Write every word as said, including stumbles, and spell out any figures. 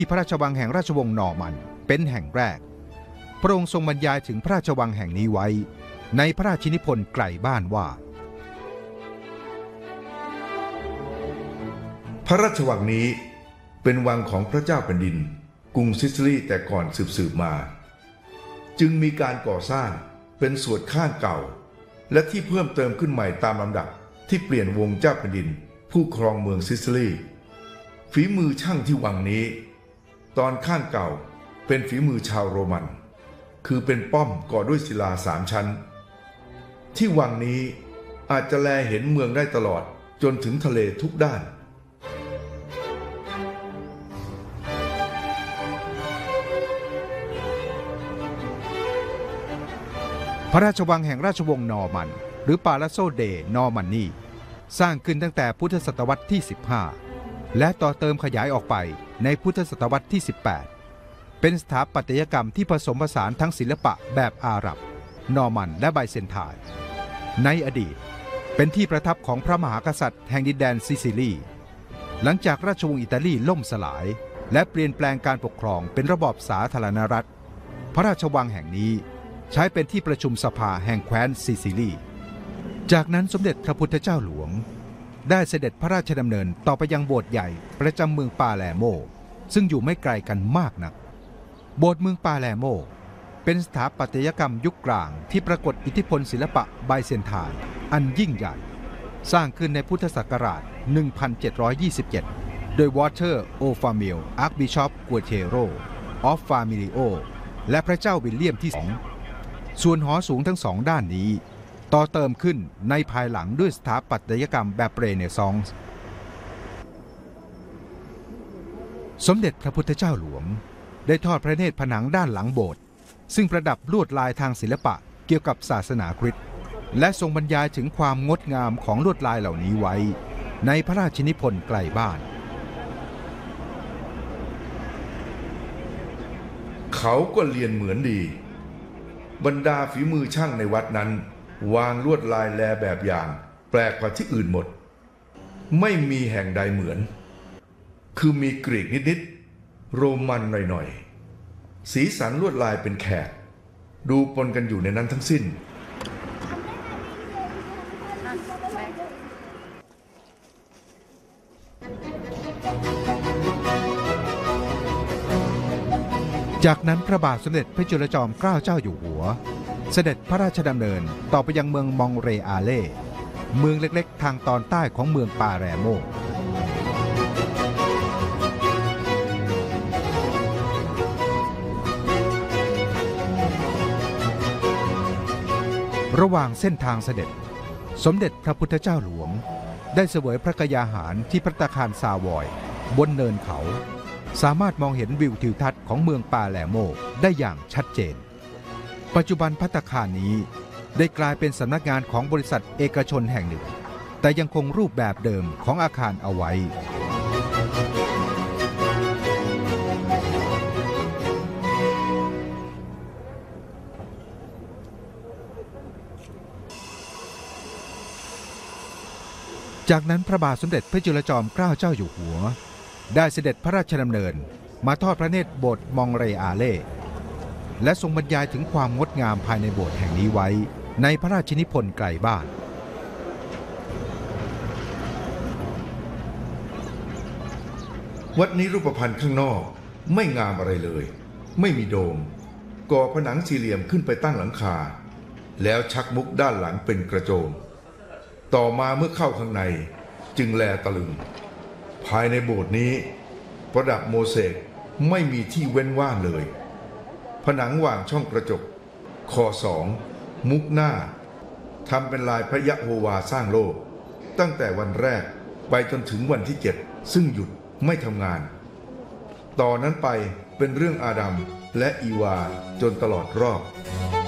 ที่พระราชวังแห่งราชวงศ์นอร์มันเป็นแห่งแรกพระองค์ทรงบรรยายถึงพระราชวังแห่งนี้ไว้ในพระราชนิพนธ์ไกลบ้านว่าพระราชวังนี้เป็นวังของพระเจ้าแผ่นดินกรุงซิซิลีแต่ก่อนสืบๆมาจึงมีการก่อสร้างเป็นส่วนข้างเก่าและที่เพิ่มเติมขึ้นใหม่ตามลำดับที่เปลี่ยนวงเจ้าแผ่นดินผู้ครองเมืองซิซิลีฝีมือช่างที่วังนี้ตอนข้างเก่าเป็นฝีมือชาวโรมันคือเป็นป้อมก่อด้วยศิลาสามชั้นที่วังนี้อาจจะแลเห็นเมืองได้ตลอดจนถึงทะเลทุกด้านพระราชวังแห่งราชวงศ์นอร์มันหรือปาลาโซเดนอร์มันนีสร้างขึ้นตั้งแต่พุทธศตวรรษที่สิบห้าและต่อเติมขยายออกไปในพุทธศตวรรษที่สิบแปดเป็นสถาปัตยกรรมที่ผสมผสานทั้งศิลปะแบบอาหรับนอร์มันและไบเซนไทน์ในอดีตเป็นที่ประทับของพระมหากษัตริย์แห่งดินแดนซิซิลีหลังจากราชวงศ์อิตาลีล่มสลายและเปลี่ยนแปลงการปกครองเป็นระบอบสาธารณรัฐพระราชวังแห่งนี้ใช้เป็นที่ประชุมสภาแห่งแคว้นซิซิลีจากนั้นสมเด็จพระพุทธเจ้าหลวงได้เสด็จพระราชดำเนินต่อไปยังโบสถ์ใหญ่ประจำเมืองปาเลโมซึ่งอยู่ไม่ไกลกันมากนักโบสถ์เมืองปาเลโมเป็นสถาปัตยกรรมยุคกลางที่ปรากฏอิทธิพลศิลปะไบเซนไทน์อันยิ่งใหญ่สร้างขึ้นในพุทธศักราช หนึ่งพันเจ็ดร้อยยี่สิบเจ็ด โดยวอเตอร์ โอฟามิล อาร์คบิชอป กัวเทโร ออฟฟามิลิโอ และพระเจ้าวิลเลียมที่สองส่วนหอสูงทั้งสองด้านนี้ต่อเติมขึ้นในภายหลังด้วยสถาปัตยกรรมแบบเรเนซองส์สมเด็จพระพุทธเจ้าหลวงได้ทอดพระเนตรผนังด้านหลังโบสถ์ซึ่งประดับลวดลายทางศิลปะเกี่ยวกับศาสนาคริสต์และทรงบรรยายถึงความงดงามของลวดลายเหล่านี้ไว้ในพระราชนิพนธ์ไกลบ้านเขาก็เรียนเหมือนดีบรรดาฝีมือช่างในวัดนั้นวางลวดลายแลแบบอย่างแปลกกว่าที่อื่นหมดไม่มีแห่งใดเหมือนคือมีกรีกนิดๆโรมันหน่อยๆสีสันลวดลายเป็นแขกดูปนกันอยู่ในนั้นทั้งสิ้นจากนั้นพระบาทสมเด็จพระจุลจอมเกล้าเจ้าอยู่หัวเสด็จพระราชดำเนินต่อไปยังเมืองมองเรอาเล่เมืองเล็กๆทางตอนใต้ของเมืองปาเลโมระหว่างเส้นทางเสด็จสมเด็จพระพุทธเจ้าหลวงได้เสวยพระกยาหารที่ภัตตาคารซาวอยบนเนินเขาสามารถมองเห็นวิวทิวทัศน์ของเมืองปาเลโมได้อย่างชัดเจนปัจจุบันภัตตาคารนี้ได้กลายเป็นสำนักงานของบริษัทเอกชนแห่งหนึ่งแต่ยังคงรูปแบบเดิมของอาคารเอาไว้จากนั้นพระบาทสมเด็จพระจุลจอมเกล้าเจ้าอยู่หัวได้เสด็จพระราชดำเนินมาทอดพระเนตรโบสถ์มองเรอาเล่และทรงบรรยายถึงความงดงามภายในโบสถ์แห่งนี้ไว้ในพระราชนิพนธ์ไกลบ้านวัดนี้รูปพรรณข้างนอกไม่งามอะไรเลยไม่มีโดมก่อผนังสี่เหลี่ยมขึ้นไปตั้งหลังคาแล้วชักมุกด้านหลังเป็นกระโจมต่อมาเมื่อเข้าข้างในจึงแลตะลึงภายในโบสถ์นี้ประดับโมเสกไม่มีที่เว้นว่างเลยผนังว่างช่องกระจกคอสองมุกหน้าทำเป็นลายพระยะโฮวาสร้างโลกตั้งแต่วันแรกไปจนถึงวันที่เจ็ดซึ่งหยุดไม่ทำงานต่อนนั้นไปเป็นเรื่องอาดัมและอีวาจนตลอดรอบ